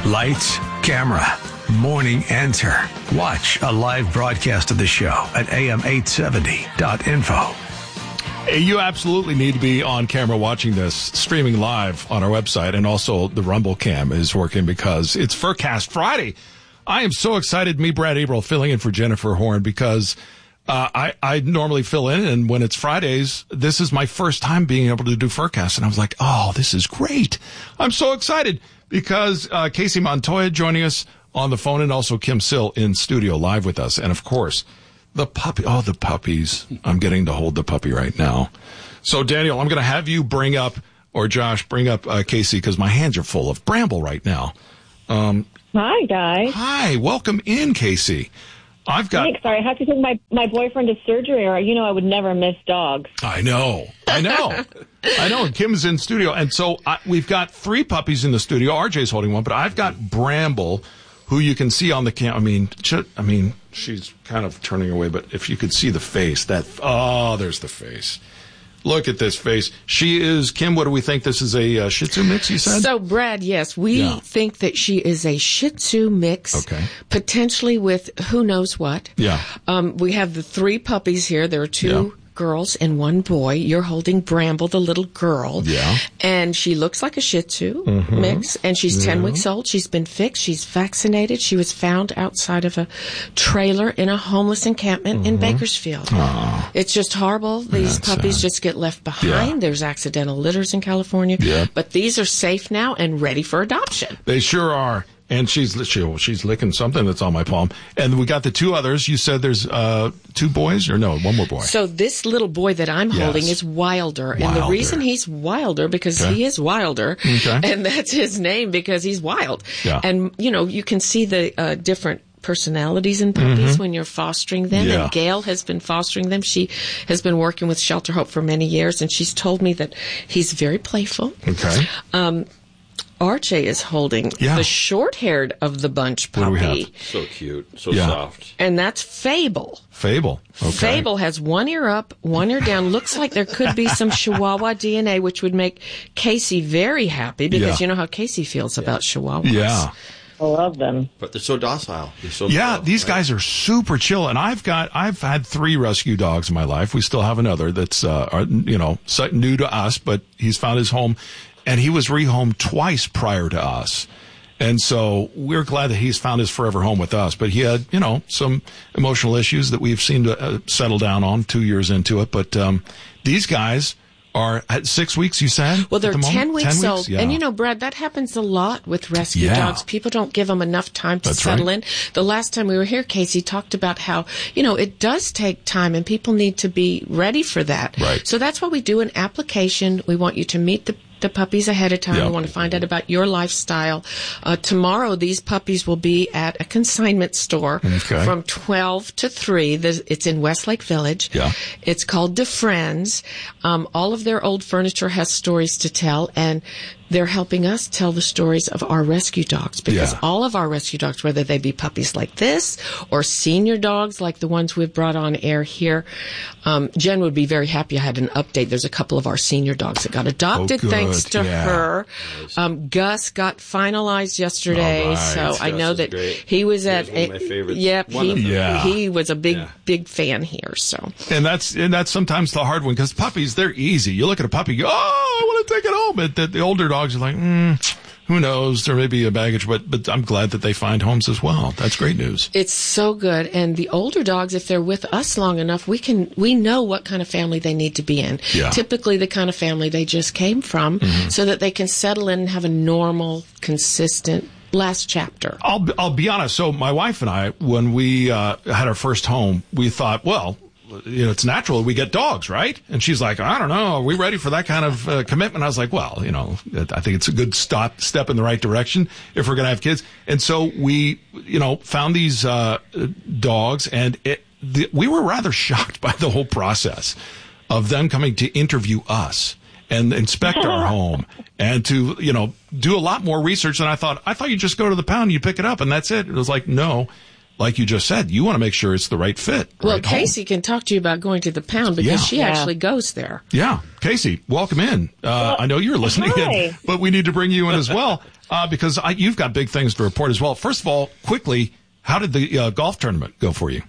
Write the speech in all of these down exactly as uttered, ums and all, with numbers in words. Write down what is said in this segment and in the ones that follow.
Lights, camera, morning enter. Watch a live broadcast of the show at A M eight seventy dot info. You absolutely need to be on camera watching this, streaming live on our website, and also the Rumble Cam is working because it's Furcast Friday. I am so excited, me, Brad Averill, filling in for Jennifer Horn because uh, I, I normally fill in, and when it's Fridays, this is my first time being able to do Furcast, and I was like, oh, this is great. I'm so excited because uh, Casey Montoya joining us on the phone, and also Kim Sill in studio live with us, and of course, the puppy. Oh, the puppies. I'm getting to hold the puppy right now. So, Daniel, I'm going to have you bring up, or Josh, bring up uh, Casey, because my hands are full of bramble right now. Um, hi, guys. Hi. Welcome in, Casey. I've got... Thanks. Sorry, I have to take my, my boyfriend to surgery, or you know I would never miss dogs. I know. I know. I know. Kim's in studio. And so I, we've got three puppies in the studio. R J's holding one, but I've got Bramble, who you can see on the cam. I mean, I mean, she's kind of turning away, but if you could see the face, that, oh, there's the face. Look at this face. She is, Kim, what do we think? This is a uh, Shih Tzu mix, you said? So, Brad, yes, we yeah. think that she is a Shih Tzu mix, okay. potentially with who knows what. Yeah. Um, we have the three puppies here. There are two yeah. girls and one boy. You're holding Bramble, the little girl. Yeah. And she looks like a Shih Tzu mm-hmm. mix, and she's yeah. ten weeks old. She's been fixed. She's vaccinated. She was found outside of a trailer in a homeless encampment mm-hmm. in Bakersfield. Aww. It's just horrible. These That's puppies sad. just get left behind. Yeah. There's accidental litters in California. Yeah. But these are safe now and ready for adoption. They sure are. And she's she, she's licking something that's on my palm. And we got the two others. You said there's uh, two boys, or no, one more boy. So this little boy that I'm yes. holding is Wilder. Wilder. And the reason he's Wilder, because okay. he is Wilder, okay. and that's his name because he's wild. Yeah. And, you know, you can see the uh, different personalities in puppies mm-hmm. when you're fostering them. Yeah. And Gail has been fostering them. She has been working with Shelter Hope for many years, and she's told me that he's very playful. Okay. Um, R J is holding yeah. the short-haired of the bunch puppy. What do we have? So cute, so yeah. soft. And that's Fable. Fable. Okay. Fable has one ear up, one ear down. Looks like there could be some Chihuahua D N A, which would make Casey very happy because yeah. you know how Casey feels yeah. about Chihuahuas. Yeah. I love them. But they're so docile. They're so yeah, chill, these right? guys are super chill. And I've got, I've had three rescue dogs in my life. We still have another that's, uh, are, you know, new to us, but he's found his home. And he was rehomed twice prior to us. And so we're glad that he's found his forever home with us. But he had, you know, some emotional issues that we've seemed to uh, settle down on two years into it. But um, these guys are at six weeks, you said? Well, they're the ten weeks, ten old. weeks? Yeah. And, you know, Brad, that happens a lot with rescue yeah. dogs. People don't give them enough time to That's settle right. in. The last time we were here, Casey talked about how, you know, it does take time and people need to be ready for that. Right. So that's why we do an application. We want you to meet the the puppies ahead of time. Yep. We want to find out about your lifestyle. Uh, tomorrow, these puppies will be at a consignment store okay. from twelve to three. There's, it's in Westlake Village. Yeah. It's called DeFriends. Um, all of their old furniture has stories to tell, and they're helping us tell the stories of our rescue dogs because Yeah. all of our rescue dogs, whether they be puppies like this or senior dogs like the ones we've brought on air here, um, Jen would be very happy I had an update. There's a couple of our senior dogs that got adopted Oh, thanks to yeah. her. Um, Gus got finalized yesterday, All right. so I Gus know is that great. he was He at. was one of my favorites. Yep, One he, of them. Yeah. he was a big, Yeah. big fan here. So And that's and that's sometimes the hard one because puppies, they're easy. You look at a puppy, you go, oh, I want to take it home. But the, the older dogs are like, mm, who knows? There may be a baggage, but but I'm glad that they find homes as well. That's great news. it's so good. And the older dogs, if they're with us long enough, we can we know what kind of family they need to be in. Yeah. Typically, the kind of family they just came from, Mm-hmm. so that they can settle in and have a normal, consistent last chapter. I'll I'll be honest. So my wife and I, when we uh, had our first home, we thought, well, you know, it's natural we get dogs, right? And she's like, I don't know, are we ready for that kind of uh, commitment? I was like, well, you know, I think it's a good stop, step in the right direction if we're going to have kids. And so we, you know, found these uh, dogs, and it, the, we were rather shocked by the whole process of them coming to interview us and inspect our home and to, you know, do a lot more research than I thought. I thought you just go to the pound, you pick it up, and that's it. It was like, no. Like you just said, you want to make sure it's the right fit. Well, right Casey home. can talk to you about going to the pound because Yeah. she Yeah. actually goes there. Yeah. Casey, welcome in. Uh, I know you're listening, hi. in, but we need to bring you in as well. Uh, because I, you've got big things to report as well. First of all, quickly, how did the uh, golf tournament go for you?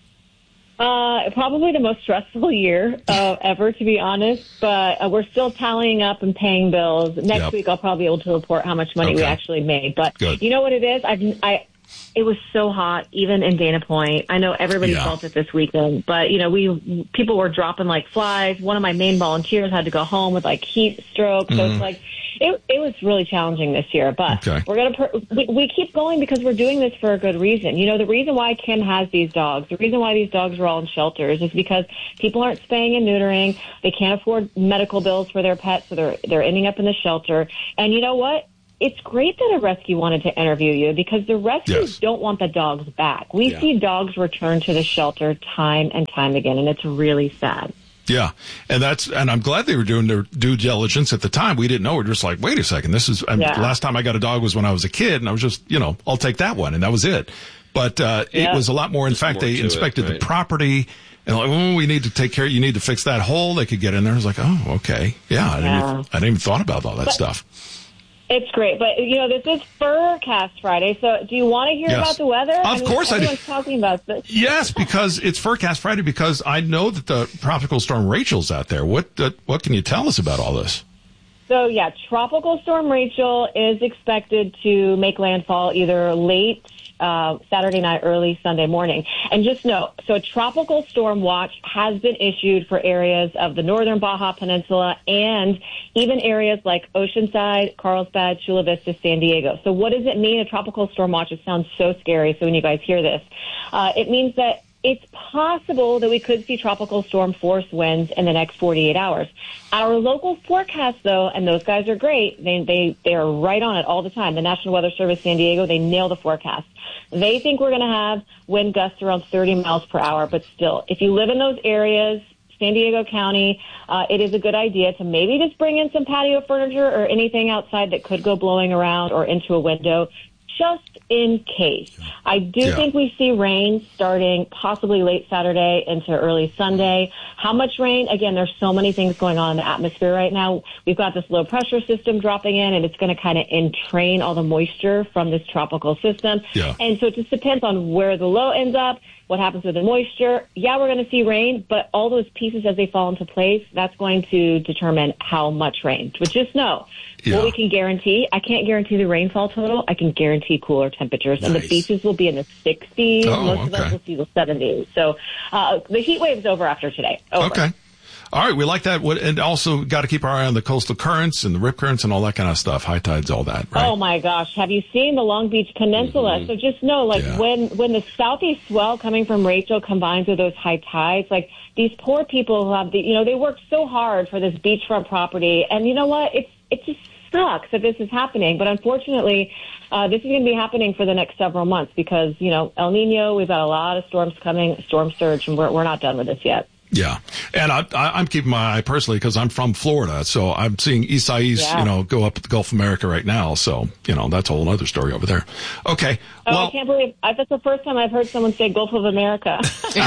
Uh, probably the most stressful year uh, ever, to be honest. But uh, we're still tallying up and paying bills. Next Yep. week, I'll probably be able to report how much money we Okay. actually made. But Good. you know what it is? I've, I, it was so hot, even in Dana Point. I know everybody Yeah. felt it this weekend, but you know, we people were dropping like flies. One of my main volunteers had to go home with like heat stroke. So it's like. It, it was really challenging this year, but Okay. we're gonna per- we, we keep going because we're doing this for a good reason. You know, the reason why Kim has these dogs, the reason why these dogs are all in shelters, is because people aren't spaying and neutering. They can't afford medical bills for their pets, so they're they're ending up in the shelter. And you know what? It's great that a rescue wanted to interview you because the rescues Yes. don't want the dogs back. We Yeah. see dogs return to the shelter time and time again, and it's really sad. Yeah, and that's and I'm glad they were doing their due diligence at the time. We didn't know. We're just like, wait a second, this is. And Yeah. last time I got a dog was when I was a kid, and I was just, you know, I'll take that one, and that was it. But uh, it Yeah. was a lot more. In fact, more they to it, inspected right. the property, and like, oh, we need to take care. You need to fix that hole. They could get in there. I was like, oh, okay, yeah. I didn't, Yeah. even, I didn't even thought about all that stuff. It's great, but you know, this is Furcast Friday, so do you want to hear Yes. about the weather? Of course I do. Everyone's talking about this. Yes, because it's Furcast Friday. Because I know that the tropical storm Rachel's out there. What uh, what can you tell us about all this? So yeah, Tropical Storm Rachel is expected to make landfall either late uh, Saturday night, early Sunday morning. And just know, so a tropical storm watch has been issued for areas of the northern Baja Peninsula and even areas like Oceanside, Carlsbad, Chula Vista, San Diego. So what does it mean, a tropical storm watch? It sounds so scary. So when you guys hear this, uh, it means that it's possible that we could see tropical storm force winds in the next forty-eight hours. Our local forecast, though, and those guys are great. They they they are right on it all the time. The National Weather Service San Diego, they nail the forecast. They think we're going to have wind gusts around thirty miles per hour, but still, if you live in those areas, San Diego County, uh, it is a good idea to maybe just bring in some patio furniture or anything outside that could go blowing around or into a window, just in case. I do Yeah. think we see rain starting possibly late Saturday into early Sunday. How much rain? Again, there's so many things going on in the atmosphere right now. We've got this low pressure system dropping in, and it's going to kind of entrain all the moisture from this tropical system. Yeah. And so it just depends on where the low ends up, what happens with the moisture. Yeah, we're going to see rain, but all those pieces as they fall into place, that's going to determine how much rain. But just know, Yeah. what we can guarantee, I can't guarantee the rainfall total. I can guarantee cooler temperatures. And the Nice. beaches will be in the sixties. Oh, Most of okay. us will see the seventies. So uh, the heat wave's over after today. Over. Okay. All right, we like that. What, and also got to keep our eye on the coastal currents and the rip currents and all that kind of stuff. High tides, all that, right? Oh my gosh, have you seen the Long Beach Peninsula? So just know, like, Yeah. when, when the southeast swell coming from Rachel combines with those high tides, like, these poor people who have the, you know, they worked so hard for this beachfront property, and you know what? It's, it just sucks that this is happening, but unfortunately, uh, this is going to be happening for the next several months because, you know, El Nino, we've got a lot of storms coming, storm surge, and we're, we're not done with this yet. Yeah, and I, I, I'm keeping my eye personally because I'm from Florida, so I'm seeing Isaias, Yeah. you know, go up at the Gulf of America right now. So you know that's a whole other story over there. Okay, Oh, well, I can't believe I, that's the first time I've heard someone say Gulf of America.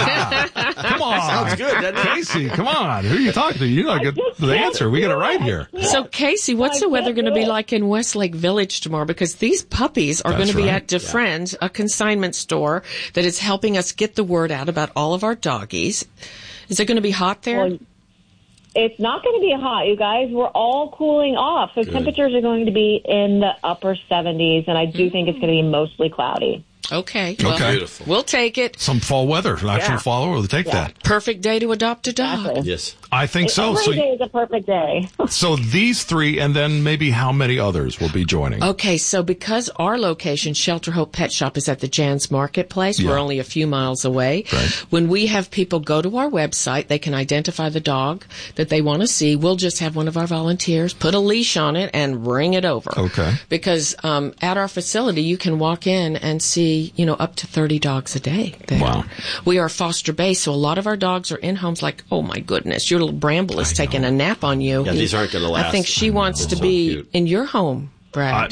come on, Sounds good, doesn't it? Casey, come on, who are you talking to? You know, get just the can't answer. We got it do right it. here. So, Casey, what's I the weather can't going to do be it. like in Westlake Village tomorrow? Because these puppies are That's going to be right. at DeFriend, a consignment store that is helping us get the word out about all of our doggies. Is it going to be hot there? Well, it's not going to be hot, you guys. We're all cooling off. So temperatures are going to be in the upper seventies, and I do think it's going to be mostly cloudy. Okay. Well, Okay. Beautiful. we'll take it. Some fall weather, an actual Yeah. fall. We'll take Yeah. that. Perfect day to adopt a dog. Exactly. Yes. I think so. Every So, day is a perfect day. so these three, and then maybe how many others will be joining? Okay, so because our location, Shelter Hope Pet Shop, is at the Jan's Marketplace, Yeah. we're only a few miles away. Right. When we have people go to our website, they can identify the dog that they want to see. We'll just have one of our volunteers put a leash on it and bring it over. Okay. Because um, at our facility, you can walk in and see, you know, up to thirty dogs a day there. Wow. We are foster based, so a lot of our dogs are in homes like, oh my goodness, your little Bramble is I taking know. a nap on you. Yeah, these aren't gonna I think last. she I wants know. to So be cute. in your home, Brad. Uh,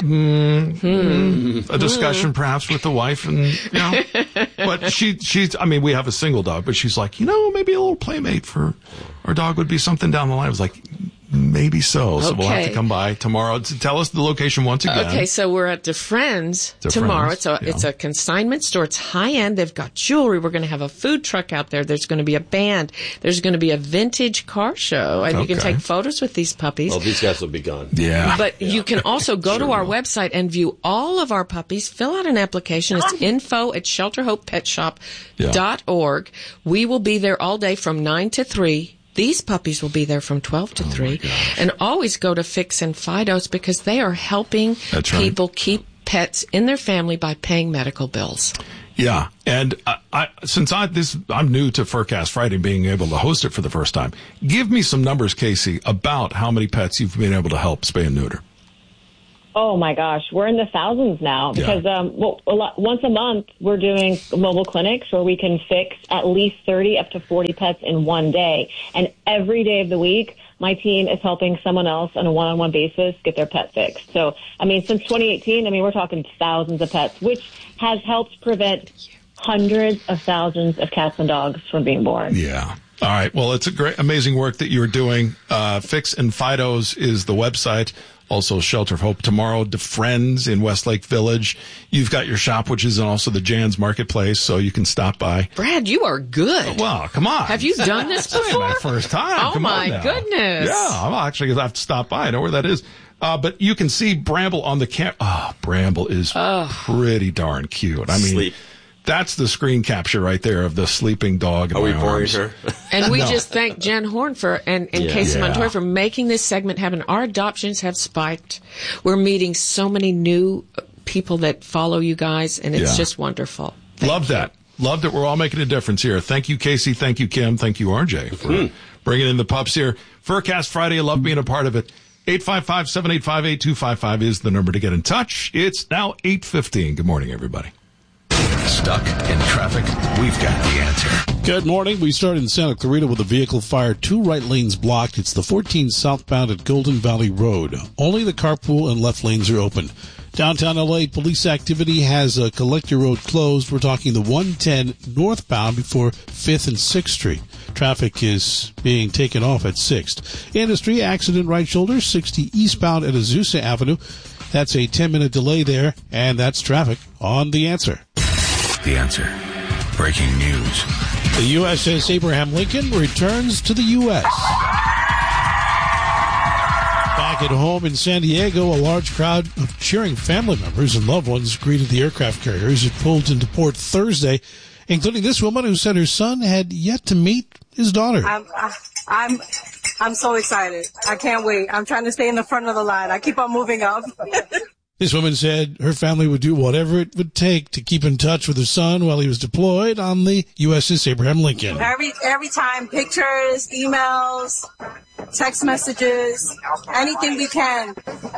mm, a discussion perhaps with the wife, and you know, but she she's. I mean, we have a single dog, but she's like, you know, maybe a little playmate for our dog would be something down the line. I was like, Maybe so. So we'll have to Okay. come by tomorrow. Tell us the location once again. Okay, so we're at DeFriends DeFriends, tomorrow. It's a yeah. it's a consignment store. It's high end. They've got jewelry. We're going to have a food truck out there. There's going to be a band. There's going to be a vintage car show, and you can Okay. take photos with these puppies. Well, these guys will be gone. Yeah. But you can also go to our website and view all of our puppies. Fill out an application. It's info at shelter hope pet shop dot org. We will be there all day from nine to three. These puppies will be there from twelve to three. And always go to Fix and Fidos because they are helping That's right. people keep pets in their family by paying medical bills. Yeah, and I, I, since I this I'm new to Furcast Friday, being able to host it for the first time, give me some numbers, Casey, about how many pets you've been able to help spay and neuter. Oh my gosh, we're in the thousands now because Yeah. um, well, a lot, once a month we're doing mobile clinics where we can fix at least thirty up to forty pets in one day, and every day of the week my team is helping someone else on a one-on-one basis get their pet fixed. So, I mean, since twenty eighteen, I mean, we're talking thousands of pets, which has helped prevent hundreds of thousands of cats and dogs from being born. Yeah. All right. Well, it's a great, amazing work that you're doing. Uh, Fix and Fidos is the website. Also, Shelter of Hope tomorrow. DeFriends in Westlake Village. You've got your shop, which is also the Jan's Marketplace, so you can stop by. Brad, you are good. Well, come on. Have you done this It's not before? my first time. Oh, Come on my now. goodness. Yeah, I'm actually going to have to stop by. I know where that is. Uh, but you can see Bramble on the camera. Oh, Bramble is pretty darn cute. I mean, Sleep. that's the screen capture right there of the sleeping dog. in Are we my boring arms. her? And we No. just thank Jen Horn for and, and Yeah. Casey Yeah. Montoya for making this segment happen. Our adoptions have spiked. We're meeting so many new people that follow you guys, and it's Yeah. just wonderful. Thank Love you. that. Love that we're all making a difference here. Thank you, Casey. Thank you, Kim. Thank you, R J, for Mm-hmm. bringing in the pups here. Furcast Friday. I love being a part of it. eight five five, seven eight five, eight two five five is the number to get in touch. It's now eight fifteen. Good morning, everybody. Stuck in traffic? We've got the answer. Good morning. We start in Santa Clarita with a vehicle fire. Two right lanes blocked. It's the fourteen southbound at Golden Valley Road. Only the carpool and left lanes are open. Downtown L A, police activity has a Collector Road closed. We're talking the one ten northbound before fifth and sixth Street. Traffic is being taken off at sixth. Industry accident right shoulder, sixty eastbound at Azusa Avenue. That's a ten-minute delay there, and that's traffic on The Answer. The answer. Breaking news. The U S S Abraham Lincoln returns to the U S Back at home in San Diego, a large crowd of cheering family members and loved ones greeted the aircraft carrier as it pulled into port Thursday, including this woman who said her son had yet to meet his daughter. I'm, I'm, I'm so excited. I can't wait. I'm trying to stay in the front of the line. I keep on moving up. This woman said her family would do whatever it would take to keep in touch with her son while he was deployed on the U S S Abraham Lincoln. Every, every time, pictures, emails, text messages, anything we can,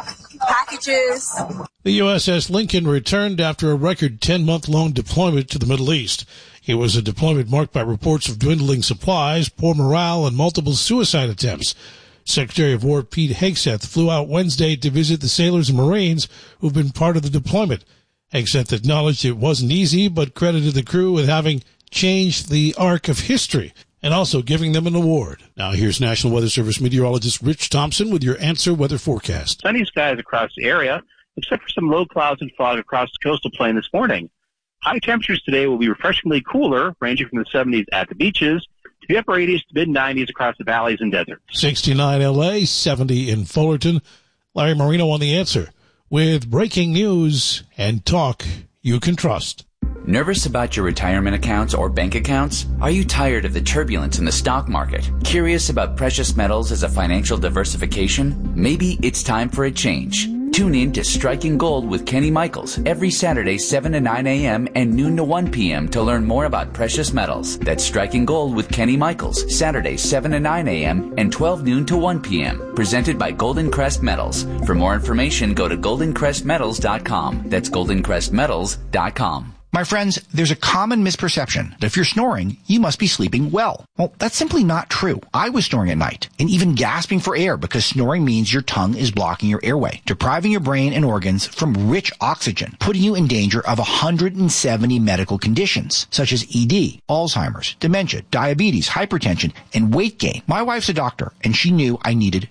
packages. The U S S Lincoln returned after a record ten-month-long deployment to the Middle East. It was a deployment marked by reports of dwindling supplies, poor morale, and multiple suicide attempts. Secretary of War Pete Hegseth flew out Wednesday to visit the sailors and Marines who've been part of the deployment. Hegseth acknowledged it wasn't easy, but credited the crew with having changed the arc of history and also giving them an award. Now here's National Weather Service meteorologist Rich Thompson with your Answer Weather Forecast. Sunny skies across the area, except for some low clouds and fog across the coastal plain this morning. High temperatures today will be refreshingly cooler, ranging from the seventies at the beaches to the upper eighties to mid nineties across the valleys and deserts. sixty-nine L A, seventy in Fullerton. Larry Marino on The Answer with breaking news and talk you can trust. Nervous about your retirement accounts or bank accounts? Are you tired of the turbulence in the stock market? Curious about precious metals as a financial diversification? Maybe it's time for a change. Tune in to Striking Gold with Kenny Michaels every Saturday, seven to nine a.m. and noon to one p.m. to learn more about precious metals. That's Striking Gold with Kenny Michaels, Saturday, seven to nine a.m. and twelve noon to one p.m. Presented by Golden Crest Metals. For more information, go to golden crest metals dot com. That's golden crest metals dot com. My friends, there's a common misperception that if you're snoring, you must be sleeping well. Well, that's simply not true. I was snoring at night and even gasping for air because snoring means your tongue is blocking your airway, depriving your brain and organs from rich oxygen, putting you in danger of one hundred seventy medical conditions, such as E D, Alzheimer's, dementia, diabetes, hypertension, and weight gain. My wife's a doctor, and she knew I needed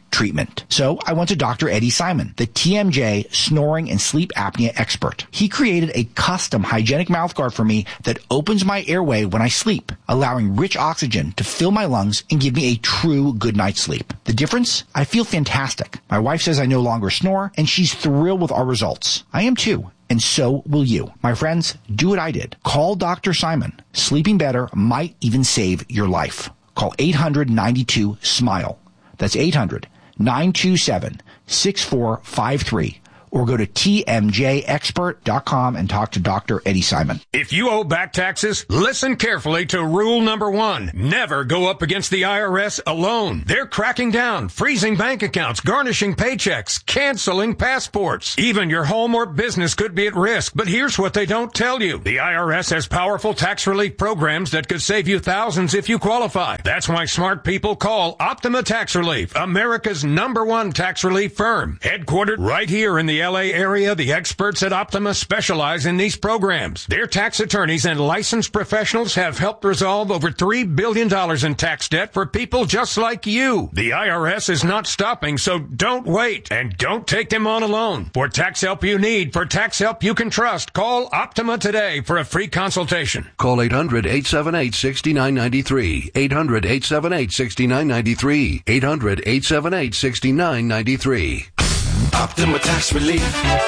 treatment. So I went to Doctor Eddie Simon, the T M J snoring and sleep apnea expert. He created a custom hygienic mouthguard for me that opens my airway when I sleep, allowing rich oxygen to fill my lungs and give me a true good night's sleep. The difference? I feel fantastic. My wife says I no longer snore, and she's thrilled with our results. I am too. And so will you. My friends, do what I did. Call Doctor Simon. Sleeping better might even save your life. Call eight hundred ninety-two SMILE. That's eight hundred nine two seven six four five three. Or go to T M J expert dot com and talk to Doctor Eddie Simon. If you owe back taxes, listen carefully to rule number one. Never go up against the I R S alone. They're cracking down, freezing bank accounts, garnishing paychecks, canceling passports. Even your home or business could be at risk, but here's what they don't tell you. The I R S has powerful tax relief programs that could save you thousands if you qualify. That's why smart people call Optima Tax Relief, America's number one tax relief firm. Headquartered right here in the L A area, the experts at Optima specialize in these programs. Their tax attorneys and licensed professionals have helped resolve over three billion dollars in tax debt for people just like you. The I R S is not stopping, so don't wait. And don't take them on alone. For tax help you need, for tax help you can trust, call Optima today for a free consultation. Call eight hundred eight seven eight six nine nine three. eight hundred eight seven eight six nine nine three. eight hundred eight seven eight six nine nine three. Optima Tax Relief.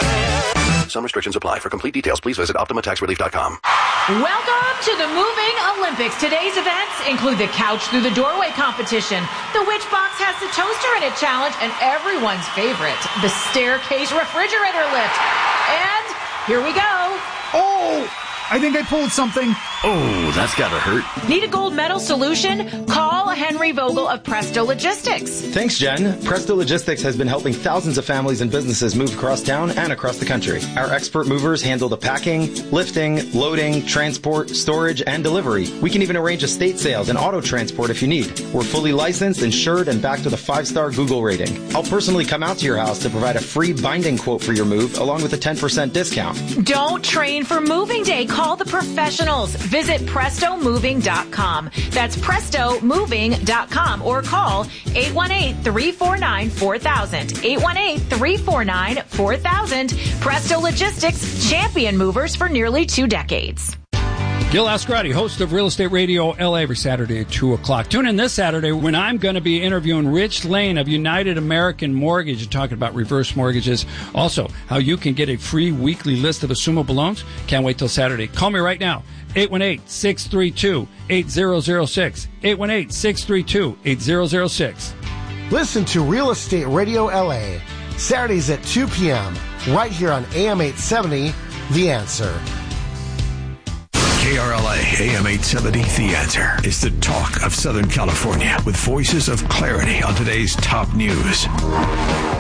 Some restrictions apply. For complete details, please visit optima tax relief dot com. Welcome to the Moving Olympics. Today's events include the Couch Through the Doorway competition, the Which Box Has the Toaster in It challenge, and everyone's favorite, the Staircase Refrigerator Lift. And here we go. Oh, I think I pulled something. Oh, that's gotta hurt. Need a gold medal solution? Call Henry Vogel of Presto Logistics. Thanks, Jen. Presto Logistics has been helping thousands of families and businesses move across town and across the country. Our expert movers handle the packing, lifting, loading, transport, storage, and delivery. We can even arrange estate sales and auto transport if you need. We're fully licensed, insured, and backed with a five-star Google rating. I'll personally come out to your house to provide a free binding quote for your move, along with a ten percent discount. Don't train for moving day. Call the professionals. Visit presto moving dot com. That's presto moving dot com or call eight one eight, three four nine, four thousand. eight one eight, three four nine, four thousand. Presto Logistics, champion movers for nearly two decades. Gil Ascarati, host of Real Estate Radio L A every Saturday at two o'clock. Tune in this Saturday when I'm going to be interviewing Rich Lane of United American Mortgage and talking about reverse mortgages. Also, how you can get a free weekly list of assumable loans. Can't wait till Saturday. Call me right now. eight one eight, six three two, eight zero zero six. eight one eight, six three two, eight zero zero six. Listen to Real Estate Radio L A, Saturdays at two p.m., right here on A M eight seventy, The Answer. K R L A A M eight seventy, The Answer is the talk of Southern California with voices of clarity on today's top news.